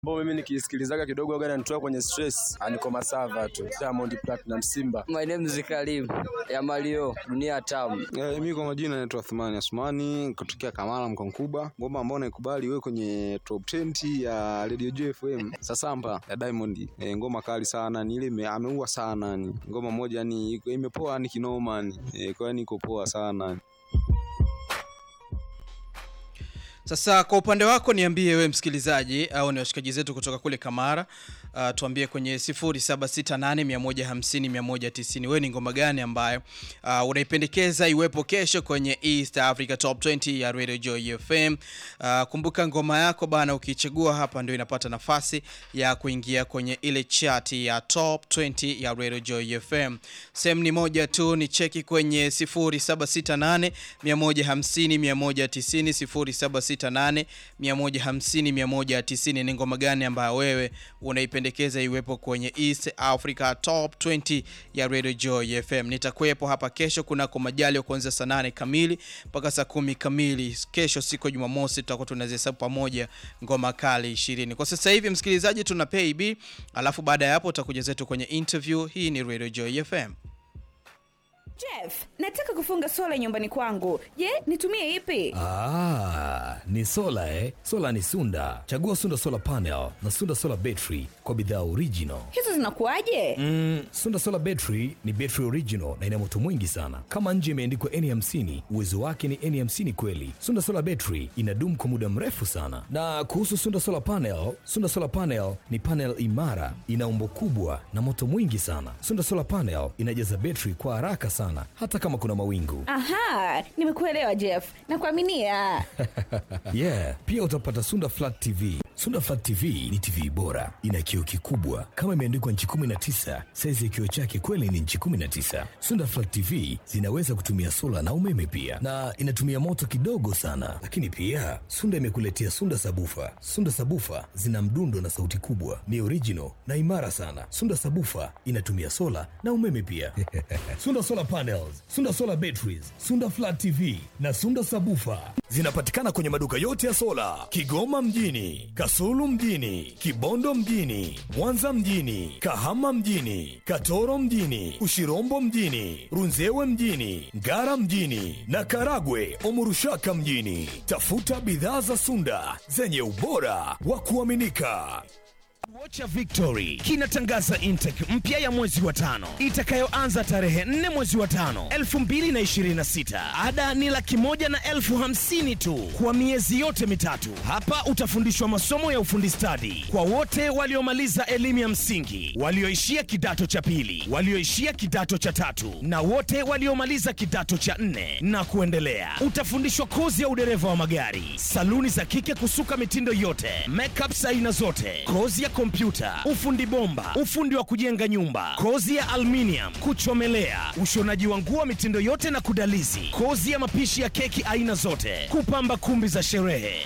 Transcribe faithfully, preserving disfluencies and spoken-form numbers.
Bo mimi nikisikilizaga kidogo gani anitoa kwenye stress, aniko masava tu. Diamond Platinum Simba. My name is Karim ya Mario Dunia Tamu. Eh, mimi kwa majina naitwa Athmani Asmani kutokea Kamala Mkonkuba. Ngoma ambayo naikubali wewe kwenye top ten ya Radio J F M. Sasamba ya Diamond. E, ngoma kali sana, ni ile ameua sana ni. Ngoma moja ni imepoa ni kinoma ni. E, kwa hiyo iko poa sana. Sasa kwa upande wako niambie wewe msikilizaji au ni washikaji zetu kutoka kule Kamara, uh, tuambie kwenye sifuri saba sita nane moja hamsini moja tisini wewe ni ngoma gani ambayo uh, unaipendekeza iwepo kesho kwenye East Africa Top twenty ya Radio Joy F M. Uh, kumbuka ngoma yako bana ukichagua hapa ndio inapata nafasi ya kuingia kwenye ile chart ya Top twenty ya Radio Joy F M. Sehemu ni moja tu, ni cheki kwenye sifuri saba sita nane moja hamsini moja tisini sifuri saba sita nane moja hamsini moja tisini ni ngoma gani ambayo wewe unaipendekeza iwepo kwenye East Africa Top twenty ya Radio Joy F M. Nitakuwepo hapa kesho kunako Majaliwa kuanzia saa nane kamili mpaka saa kumi kamili. Kesho siku ya Jumamosi tutakuwa tunazihesabu pamoja ngoma kali ishirini. Kwa sasa hivi msikilizaji tuna pay B, alafu baada ya hapo utakuja zetu kwenye interview. Hii ni Radio Joy F M. Jeff, nataka kufunga sola nyumbani kwangu. Je, nitumie ipi? Ah, ni sola eh. Sola ni Sunda. Chagua Sunda Solar Panel na Sunda Solar Battery kwa bidhaa original. Hizo zinakuaje? Mm, Sunda Solar Battery ni battery original na ina moto mwingi sana. Kama nje imeandikwa N hamsini, uwezo wake ni N hamsini kweli. Sunda Solar Battery inadumu kwa muda mrefu sana. Na kuhusu Sunda Solar Panel, Sunda Solar Panel ni panel imara, ina umbo kubwa na moto mwingi sana. Sunda Solar Panel inajaza battery kwa haraka sana hata kama kuna mawingu. Aha, nimekuelewa Jeff. Nakuaminia. Yeah, pia utapata Sunda Flat T V. Sunda Flat T V ni T V bora, ina kioo kikubwa kama imeandikwa inchi kumi na tisa. Size ya kioo chake kweli ni inchi kumi na tisa. Sunda Flat T V zinaweza kutumia sola na umeme pia, na inatumia moto kidogo sana. Lakini pia Sunda imekuletea Sunda Sabufa. Sunda Sabufa zina mdundo na sauti kubwa, ni original na imara sana. Sunda Sabufa inatumia sola na umeme pia. Sunda Solar Panels, Sunda Solar Batteries, Sunda Flat T V na Sunda Sabufa zinapatikana kwenye maduka yote ya sola Kigoma mjini, Kasulu mjini, Kibondo mjini, Mwanza mjini, Kahama mjini, Katoro mjini, Ushirombo mjini, Runzewe mjini, Ngara mjini na Karagwe Omurushaka mjini. Tafuta bidhaa za Sunda zenye ubora wa kuaminika. Watcha Victory kinatangaza intake mpya ya mwezi wa tano itakayoanza tarehe nne mwezi wa tano elfu mbili na ishirini na sita. Ada ni laki moja na elfu hamsini tu kwa miezi yote mitatu. Hapa utafundishwa masomo ya ufundi stadi kwa wote waliomaliza elimu ya msingi, walioishia kidato cha pili, walioishia kidato cha tatu na wote waliomaliza kidato cha nne na kuendelea. Utafundishwa kozi ya udereva wa magari, saluni za kike kusuka mitindo yote, makeup aina zote, kozi ya kompyuta, ufundi bomba, ufundi wa kujenga nyumba, kozi ya aluminium, kuchomelea, ushonaji wa nguo mitindo yote na kudalizi, kozi ya mapishi ya keki aina zote, kupamba kumbi za sherehe,